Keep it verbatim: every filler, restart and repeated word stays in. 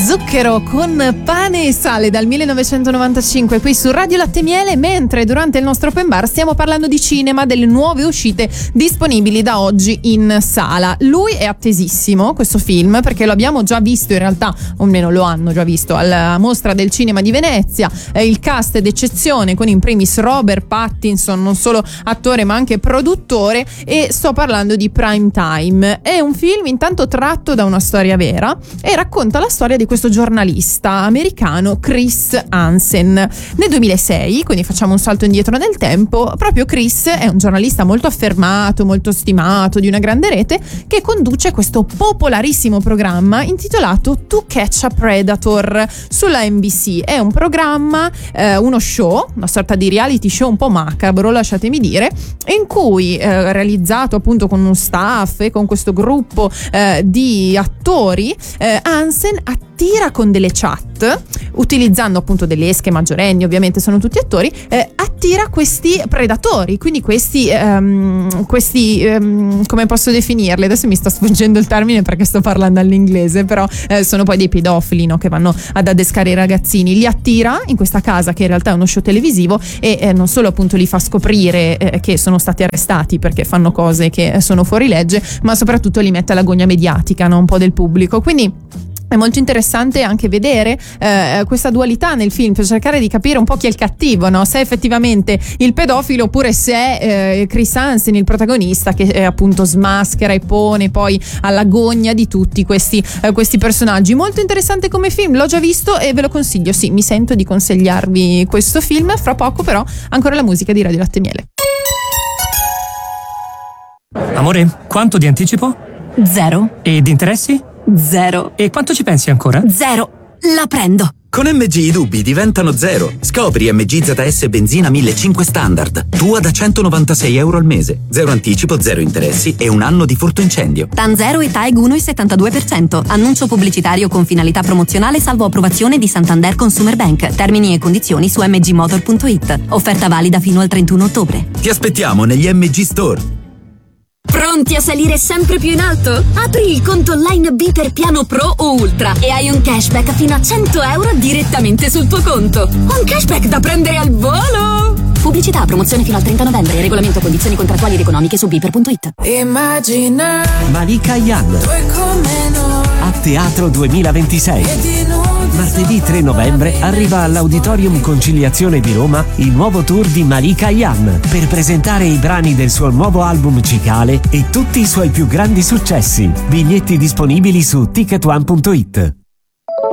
Zucchero con pane e sale dal millenovecentonovantacinque qui su Radio Latte Miele, mentre durante il nostro open bar stiamo parlando di cinema, delle nuove uscite disponibili da oggi in sala. Lui è attesissimo, questo film, perché lo abbiamo già visto in realtà, o almeno lo hanno già visto alla Mostra del Cinema di Venezia. Eh, il cast è d'eccezione, con in primis Robert Pattinson, non solo attore ma anche produttore, e sto parlando di Prime Time. È un film intanto tratto da una storia vera e racconta la storia di questo giornalista americano Chris Hansen. Nel duemilasei, quindi facciamo un salto indietro nel tempo, proprio Chris è un giornalista molto affermato, molto stimato, di una grande rete, che conduce questo popolarissimo programma intitolato To Catch a Predator sulla N B C. È un programma, eh, uno show, una sorta di reality show un po' macabro, lasciatemi dire, in cui eh, realizzato appunto con uno staff e con questo gruppo eh, di attori, eh, Hansen attira con delle chat, utilizzando appunto delle esche maggiorenni, ovviamente sono tutti attori, eh, attira questi predatori, quindi questi um, questi um, come posso definirli? Adesso mi sta sfuggendo il termine perché sto parlando all'inglese, però eh, sono poi dei pedofili, no? Che vanno ad adescare i ragazzini, li attira in questa casa che in realtà è uno show televisivo e eh, non solo appunto li fa scoprire eh, che sono stati arrestati perché fanno cose che sono fuori legge, ma soprattutto li mette alla gogna mediatica, no? Un po' del pubblico. Quindi è molto interessante anche vedere eh, questa dualità nel film, per cercare di capire un po' chi è il cattivo, no? Se è effettivamente il pedofilo oppure se è eh, Chris Hansen il protagonista, che eh, appunto smaschera e pone poi alla gogna di tutti questi, eh, questi personaggi. Molto interessante come film, l'ho già visto e ve lo consiglio. Sì, mi sento di consigliarvi questo film. Fra poco però ancora la musica di Radio Latte Miele. Amore, quanto di anticipo? Zero. E di interessi? Zero. E quanto ci pensi ancora? Zero. La prendo. Con M G i dubbi diventano zero. Scopri M G Z S benzina millecinquecento standard. Tua da centonovantasei euro al mese. Zero anticipo, zero interessi e un anno di furto incendio. TAN zero e TAEG uno virgola settantadue per cento. Annuncio pubblicitario con finalità promozionale salvo approvazione di Santander Consumer Bank. Termini e condizioni su m g motor punto i t. Offerta valida fino al trentuno ottobre. Ti aspettiamo negli M G Store. Pronti a salire sempre più in alto? Apri il conto online B per piano Pro o Ultra e hai un cashback fino a cento euro direttamente sul tuo conto. Un cashback da prendere al volo! Pubblicità, promozione fino al trenta novembre. Regolamento, condizioni contrattuali ed economiche su biper punto it. Immagina Malika Ayane a Teatro duemilaventisei. Martedì tre novembre arriva all'Auditorium Conciliazione di Roma il nuovo tour di Malika Ayane per presentare i brani del suo nuovo album musicale e tutti i suoi più grandi successi. Biglietti disponibili su ticket one punto it.